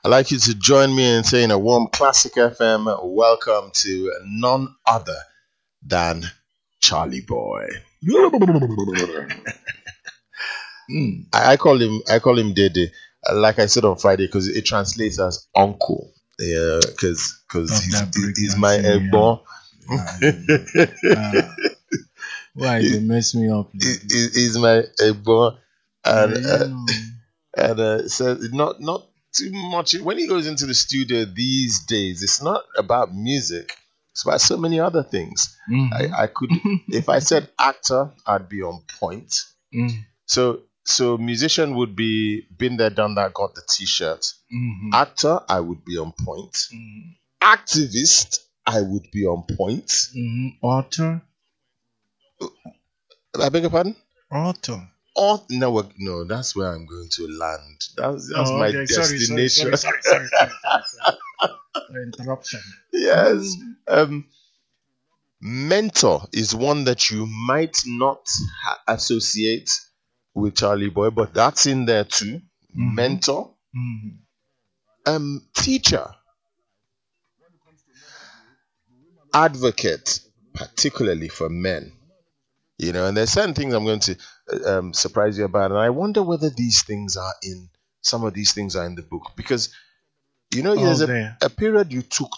I'd like you to join me in saying a warm Classic FM welcome to none other than Charlie Boy. I call him Dede. Like I said on Friday, because it translates as uncle. Yeah, because he's my Egbon. Why they mess me up? He's my Egbon, and so not too much. When he goes into the studio these days, it's not about music. It's about so many other things. Mm-hmm. I could, if I said actor, I'd be on point. So musician would be been there, done that, got the T-shirt. Mm-hmm. Actor, I would be on point. Mm-hmm. Activist, I would be on point. Mm-hmm. Author. I beg your pardon? Author. No, that's where I'm going to land. That's my destination. Sorry. Interruption. Yes. Mentor is one that you might not associate with Charlie Boy, but that's in there too. Mm-hmm. Mentor. Mm-hmm. Teacher. Advocate, particularly for men. You know, and there's certain things I'm going to surprise you about, and I wonder whether some of these things are in the book, because you know there's a period you took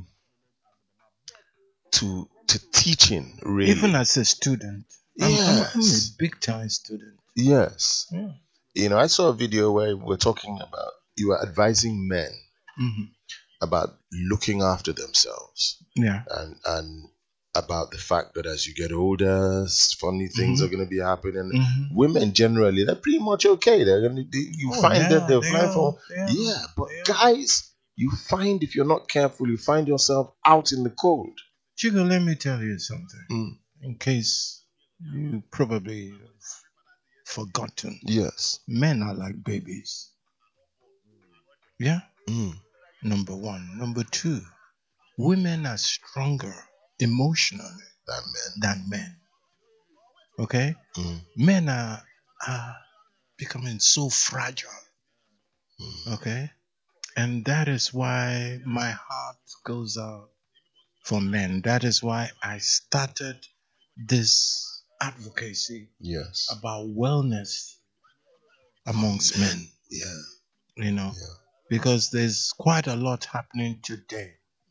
to teaching, really. Even as a student. Yes. I'm a big time student. Yes. Yeah. You know, I saw a video where we're talking about, you were advising men about looking after themselves. Yeah. And about the fact that as you get older, funny things are going to be happening. Women generally, they're pretty much okay. They're going to, find that they're flying for. Yeah, but guys, you find if you're not careful, you find yourself out in the cold. Chico, let me tell you something. In case you probably have forgotten. Yes. Men are like babies. Yeah? Number one. Number two, women are stronger emotionally than men. Okay? Men are becoming so fragile. Okay? And that is why my heart goes out for men. That is why I started this advocacy about wellness amongst men. Yeah. You know, because there's quite a lot happening today.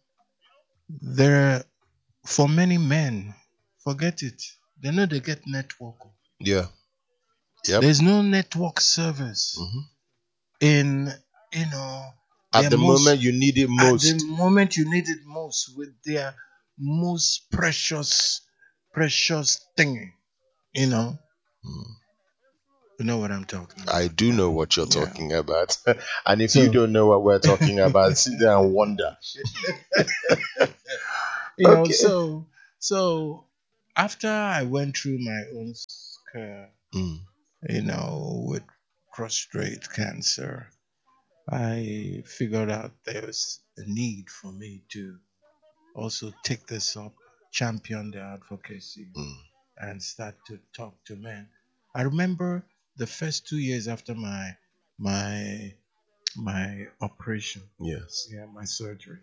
For many men, forget it. They know they get network. Yeah. Yep. There's no network service in, at the moment you need it most. At the moment you need it most, with their most precious thing, You know what I'm talking about. I do know what you're talking about. And if you don't know what we're talking about, sit there and wonder. So after I went through my own scare, with prostate cancer, I figured out there was a need for me to also take this up, champion the advocacy, and start to talk to men. I remember the first 2 years after my operation. Yes. Yeah, my surgery.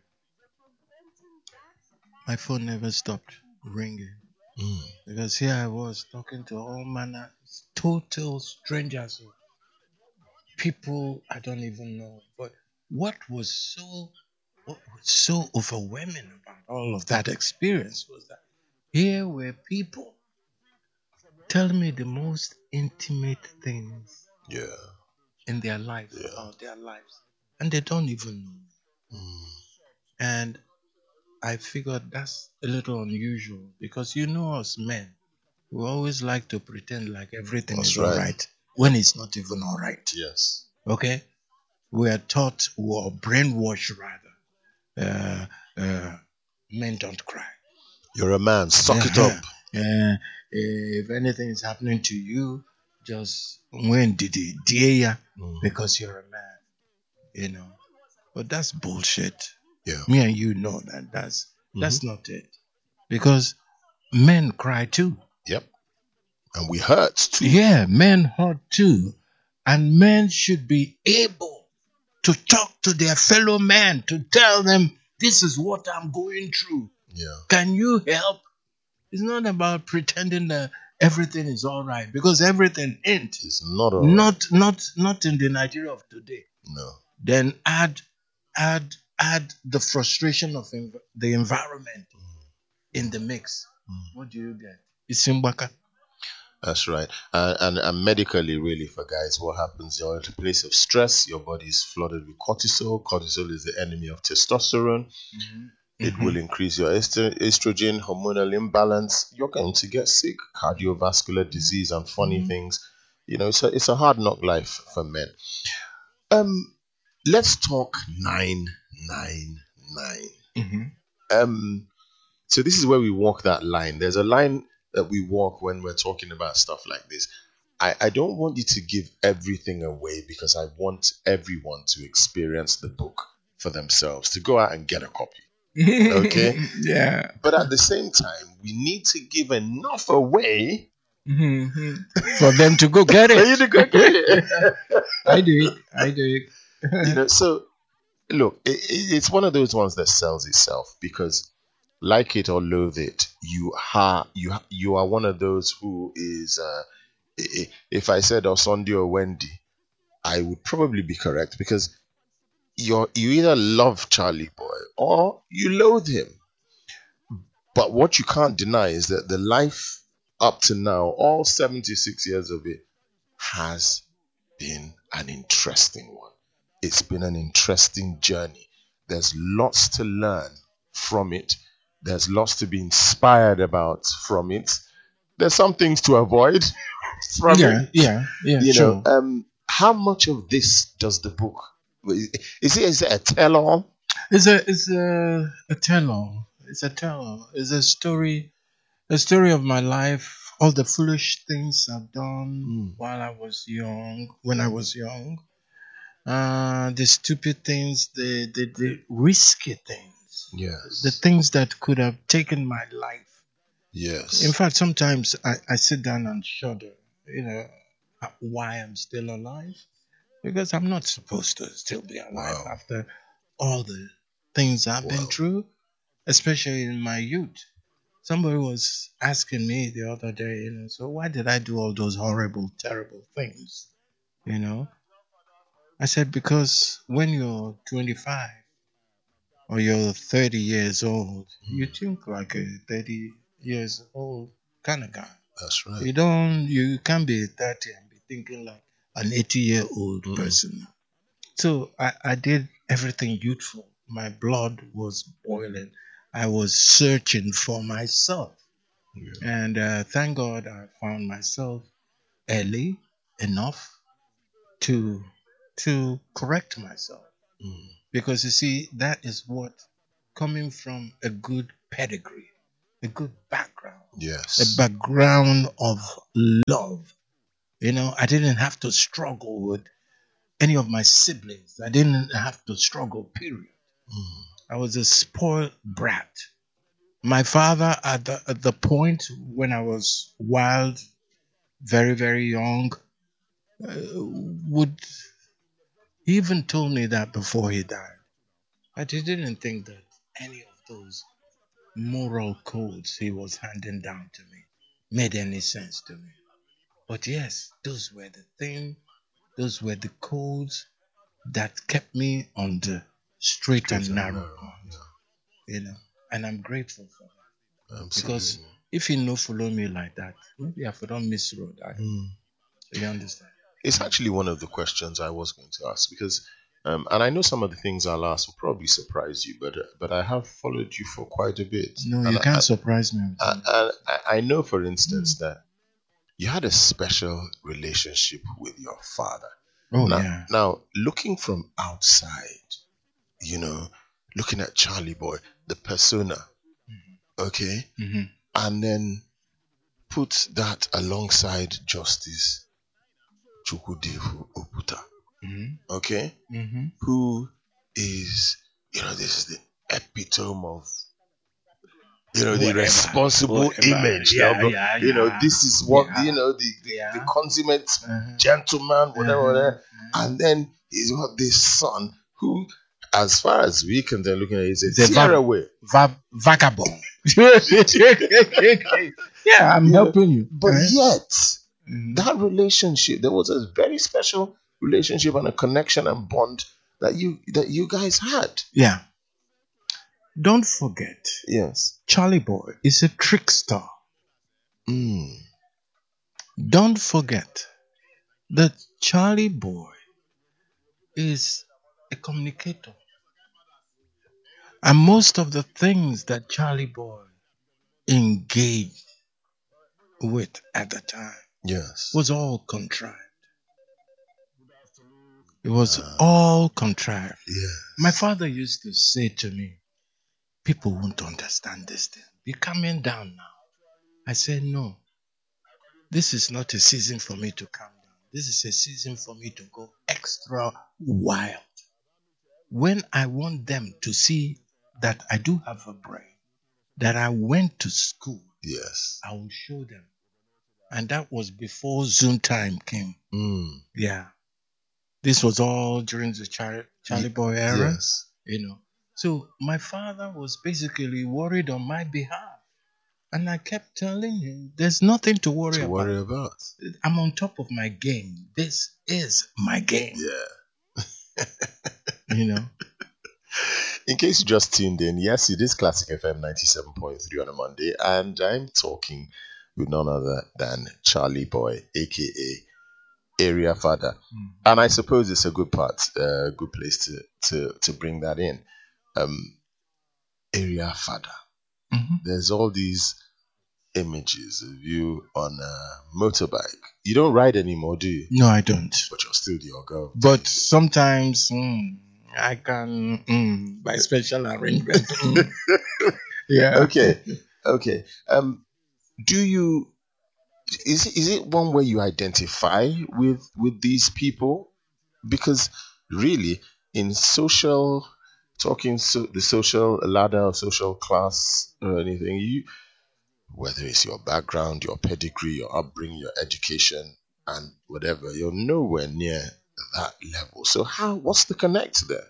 My phone never stopped ringing. Because here I was talking to all manner, total strangers, people I don't even know. But what was so overwhelming about all of that experience was that here were people telling me the most intimate things in their life, about their lives, and they don't even know. And I figured that's a little unusual, because us men, we always like to pretend like everything is all right when it's not even all right. Yes. Okay? We are taught, or brainwashed rather, men don't cry. You're a man, suck it up. If anything is happening to you, just when did it dear ya, because you're a man, But that's bullshit. Yeah. Me and you know that that's not it. Because men cry too. Yep. And we hurt too. Yeah, men hurt too. And men should be able to talk to their fellow man, to tell them, this is what I'm going through. Yeah. Can you help? It's not about pretending that everything is all right, because everything ain't. It's not all right. Not in the Nigeria of today. No. Then add the frustration of the environment in the mix. What do you get? It's Simbaka. That's right. And medically, really, for guys, what happens? You're at a place of stress. Your body is flooded with cortisol. Cortisol is the enemy of testosterone. It will increase your estrogen, hormonal imbalance. You're going to get sick, cardiovascular disease, and funny things. It's a hard knock life for men. Let's talk 999. So this is where we walk that line. There's a line that we walk when we're talking about stuff like this. I don't want you to give everything away, because I want everyone to experience the book for themselves, to go out and get a copy. Okay? Yeah. But at the same time, we need to give enough away for them to go get it. For you to go get it. I do it. So look, it's one of those ones that sells itself, because like it or loathe it, you are one of those who is if I said Osundi or Wendy, I would probably be correct, because you either love Charlie Boy or you loathe him. But what you can't deny is that the life up to now, all 76 years of it, has been an interesting one. It's been an interesting journey. There's lots to learn from it. There's lots to be inspired about from it. There's some things to avoid from it. Yeah. Sure. How much of this does the book? Is it a tell-all? It's a tell-all. It's a tell-all. It's a story of my life, all the foolish things I've done while I was young, when I was young. The stupid things, the risky things. Yes. The things that could have taken my life. Yes. In fact, sometimes I sit down and shudder, why I'm still alive. Because I'm not supposed to still be alive after all the things I've been through, especially in my youth. Somebody was asking me the other day, so why did I do all those horrible, terrible things? I said, because when you're 25 or you're 30 years old, you think like a 30 years old kind of guy. That's right. You can't be 30 and be thinking like an 80-year-old person. So I did everything youthful. My blood was boiling. I was searching for myself. Yeah. And thank God I found myself early enough to correct myself. Because you see, that is what, coming from a good pedigree, a good background. Yes. A background of love. I didn't have to struggle with any of my siblings. I didn't have to struggle, period. I was a spoiled brat. My father, at the point when I was wild, very, very young, he even told me that before he died. But he didn't think that any of those moral codes he was handing down to me made any sense to me. But yes, those were the things, those were the codes that kept me on the straight and narrow path. And I'm grateful for that. Absolutely. Because if he no follow me like that, maybe I don't miss road. You understand? It's actually one of the questions I was going to ask, because and I know some of the things I'll ask will probably surprise you, but I have followed you for quite a bit. No, you can't surprise me. I know, for instance, that you had a special relationship with your father. Now, looking from outside, looking at Charlie Boy, the persona, okay? And then put that alongside Justice Chukwudehu Oputa, okay? Who is, this is the epitome of the responsible image. This is what, the consummate gentleman, whatever. And then he's got this son who, as far as we can tell, looking at it, is a tearaway. Vagabond. Yeah, I'm helping you. But yet, that relationship, there was a very special relationship and a connection and bond that you guys had. Yeah. Don't forget. Yes. Charlie Boy is a trickster. Don't forget that Charlie Boy is a communicator. And most of the things that Charlie Boy engaged with at the time was all contrived. It was all contrived. Yes. My father used to say to me, people won't understand this thing. You're coming down now. I said, no. This is not a season for me to calm down. This is a season for me to go extra wild. When I want them to see that I do have a brain, that I went to school, yes, I will show them. And that was before Zoom time came. Yeah. This was all during the Charlie Boy era. Yes. So my father was basically worried on my behalf. And I kept telling him, there's nothing to worry about. I'm on top of my game. This is my game. Yeah. In case you just tuned in, yes, it is Classic FM 97.3 on a Monday, and I'm talking with none other than Charlie Boy, aka Area Father. And I suppose it's a good place to bring that in. Area Father. There's all these images of you on a motorbike. You don't ride anymore, do you? No, I don't. But you're still your girl. But sometimes I can by special arrangement. Yeah. Okay. Do you? Is it one way you identify with these people? Because really, in social talking, the social ladder or social class or anything, whether it's your background, your pedigree, your upbringing, your education, and whatever, you're nowhere near that level. So what's the connect there?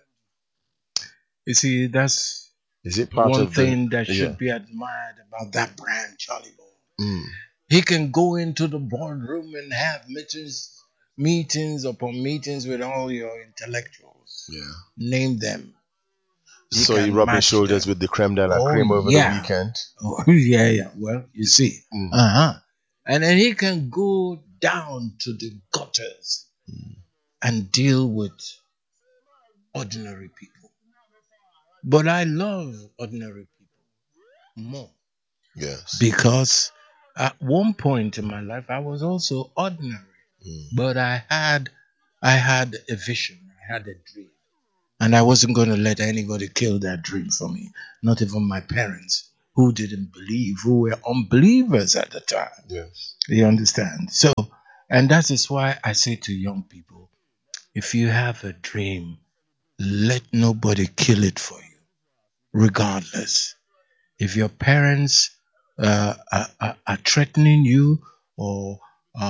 You see, is it part one of thing that should be admired about that brand, Charlie Boy. He can go into the boardroom and have meetings upon meetings with all your intellectuals. Yeah. Name them. So he rubbed his shoulders with the creme de la creme over the weekend. Oh, yeah. Well, you see. And then he can go down to the gutters and deal with ordinary people. But I love ordinary people more. Yes. Because at one point in my life, I was also ordinary. But I had a vision. I had a dream. And I wasn't going to let anybody kill that dream for me. Not even my parents, who didn't believe, who were unbelievers at the time. Yes. You understand? So, and that is why I say to young people, if you have a dream, let nobody kill it for you, regardless. If your parents are threatening you or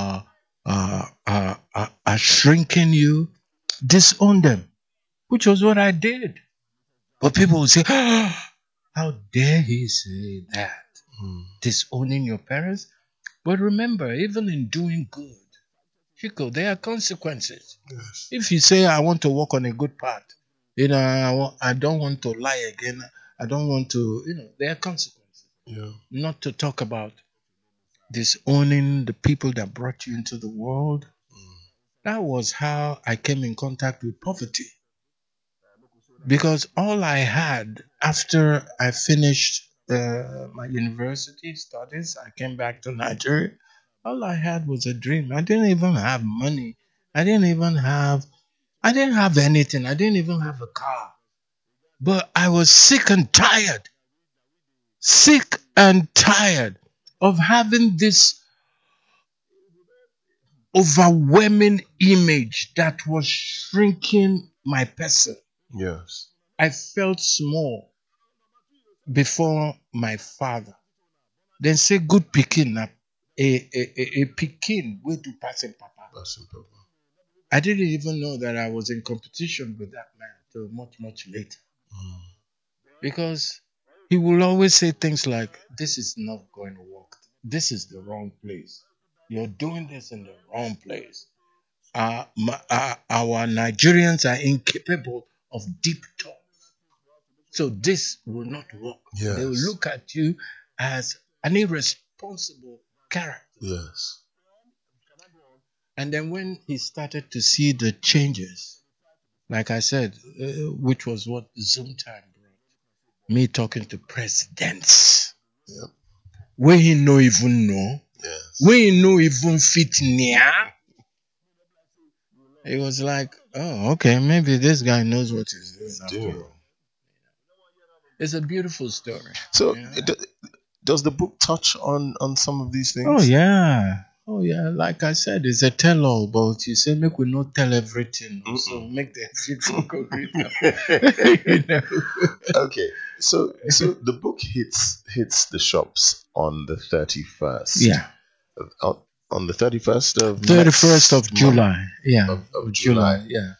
are shrinking you, disown them. Which was what I did. But people would say, how dare he say that? Disowning your parents? But remember, even in doing good, Chico, there are consequences. Yes. If you say, I want to walk on a good path, I don't want to lie again, I don't want to, there are consequences. Yeah. Not to talk about disowning the people that brought you into the world. That was how I came in contact with poverty. Because all I had after I finished my university studies, I came back to Nigeria. All I had was a dream. I didn't even have money. I didn't have anything. I didn't even have a car. But I was sick and tired of having this overwhelming image that was shrinking my person. Yes. I felt small. before my father. Then say good pikin na a pikin wey do passing papa. Passing papa. I didn't even know that I was in competition with that man till much later. Because he will always say things like, "This is not going to work. This is the wrong place. You're doing this in the wrong place. Our Nigerians are incapable of deep thought. So this will not work. Yes. They will look at you as an irresponsible character." Yes. And then when he started to see the changes, like I said, which was what Zoom time brought, me talking to presidents, yep. where he no even know, yes. where he no even fit near. It was like, oh, okay, maybe this guy knows what he's doing. It's a beautiful story. So, does the book touch on some of these things? Oh yeah. Like I said, it's a tell-all, but you say make we not tell everything, so make the people go read them. Okay, so the book hits the shops on the 31st. Yeah. On the 31st of July. Yeah. Of July. Yeah.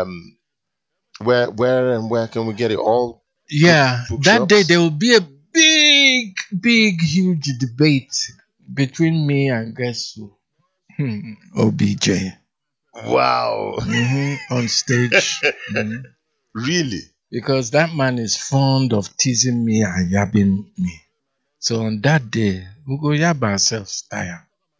Where can we get it? All. Yeah. That day there will be a big, huge debate between me and guess who? OBJ. Wow. On stage. Really? Because that man is fond of teasing me and yabbing me. So on that day, we go yab ourselves tired.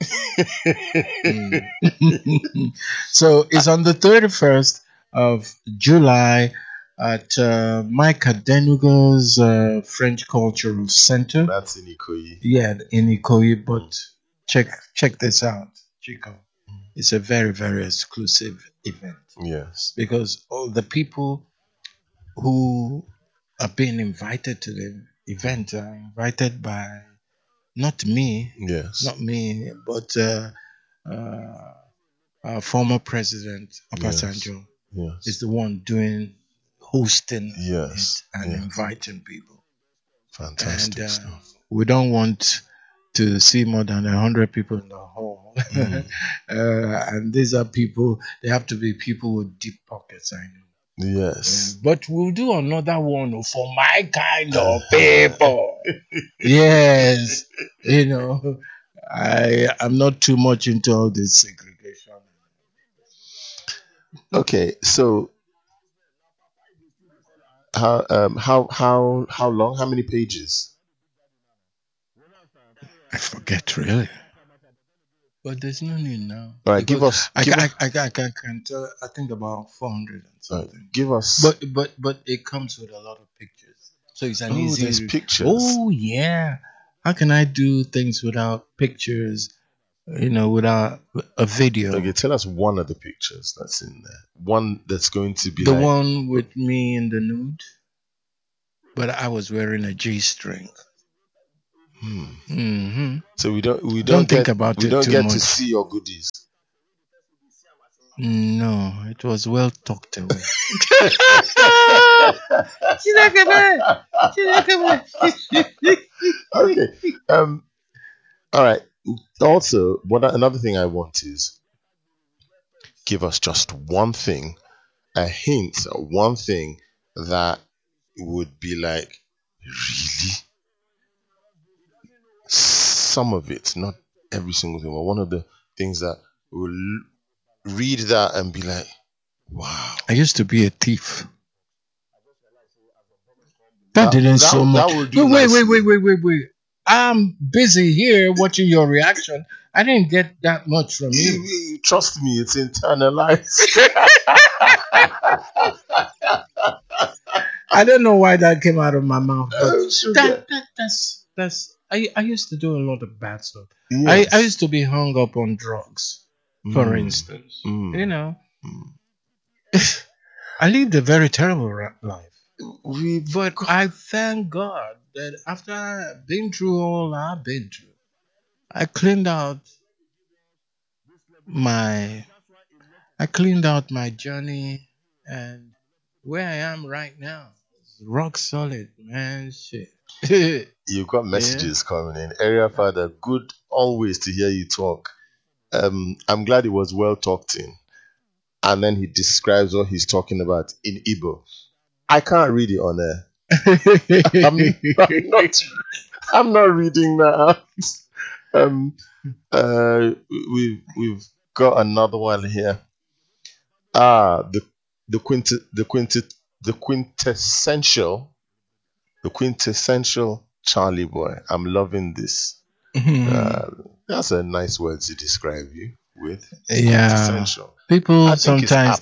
So it's on the 31st of July at Mike Adenuga's French Cultural Center. That's in Ikoyi. Yeah, in Ikoyi. But check this out, Chico. It's a very, very exclusive event. Yes. Because all the people who are being invited to the event are invited by not me. Yes. Not me, but our former president, Obasanjo, is the one hosting it and inviting people. Fantastic stuff. We don't want to see more than 100 people in the hall. And these are people, they have to be people with deep pockets, I know. Yes. But we'll do another one for my kind of people. Yes. I'm not too much into all this segregation. Okay, so how long? How many pages? I forget really. But there's no need now. All right, give us. I can tell. I think about 400 and something. Right, give us. But it comes with a lot of pictures, so it's an easy. There's pictures. Oh yeah. How can I do things without pictures? Without a video. Okay, tell us one of the pictures that's in there. One that's going to be the one with me in the nude, but I was wearing a G-string. So we don't think about it too much. We don't get to see your goodies. No, it was well tucked away. Okay. All right. Also, another thing I want is give us just one thing, a hint, one thing that would be like, really? Some of it, not every single thing, but one of the things that will read that and be like, wow. I used to be a thief. That didn't so much. Wait. I'm busy here watching your reaction. I didn't get that much from you. Trust me, it's internalized. I don't know why that came out of my mouth. But that's I used to do a lot of bad stuff. Yes. I used to be hung up on drugs, for instance. I lived a very terrible life. But I thank God that after I've been through all I've been through, I cleaned out my journey, and where I am right now rock solid, man. Shit. You've got messages coming in. Area Father, good always to hear you talk. I'm glad it was well talked in. And then he describes what he's talking about in Igbo. I can't read it on air. I'm not reading that out. We've got another one here. The quintessential Charlie boy. I'm loving this. That's a nice word to describe you with. Yeah. People sometimes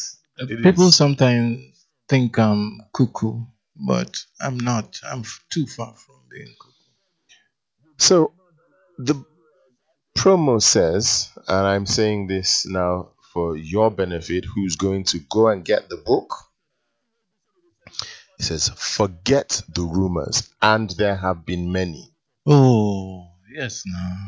think I'm cuckoo, but I'm not. I'm too far from being cuckoo. So the promo says, and I'm saying this now for your benefit, who's going to go and get the book. It says, forget the rumors, and there have been many. Oh, yes, no.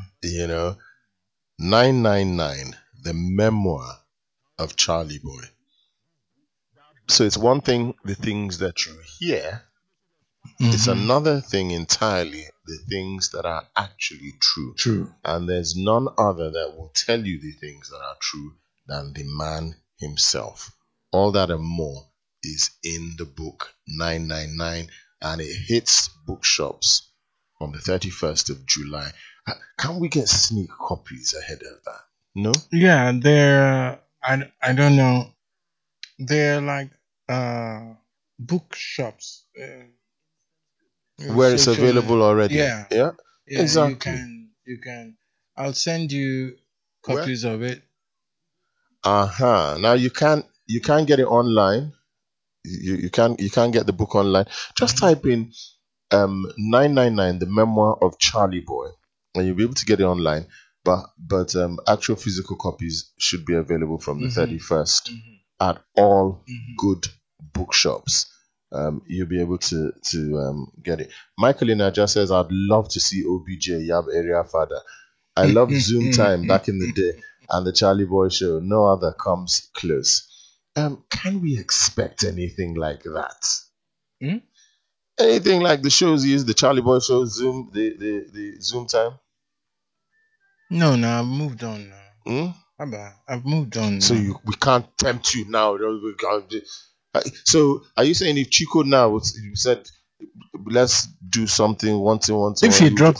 999, the memoir of Charlie Boy. So it's one thing, the things that you hear. It's another thing entirely, the things that are actually true. True. And there's none other that will tell you the things that are true than the man himself. All that and more is in the book 999, and it hits bookshops on the 31st of July. Can we get sneak copies ahead of that? No? Yeah, they're, I don't know. They're like bookshops. Where it's available already. Yeah. Exactly. You can. I'll send you copies of it. Now you can't get it online. You can't get the book online. Just type in 999, the memoir of Charlie Boy, and you'll be able to get it online. But actual physical copies should be available from the 31st at all good bookshops. You'll be able to get it. Michael Inaja says, I'd love to see OBJ Yab Area Father. I love Zoom time back in the day and the Charlie Boy show. No other comes close. Can we expect anything like that? Anything like the shows use, the Charlie Boy show, Zoom, the Zoom time? No, I've moved on now. I've moved on. So we can't tempt you now. So are you saying if Chico now said, let's do something, one to one? If he drops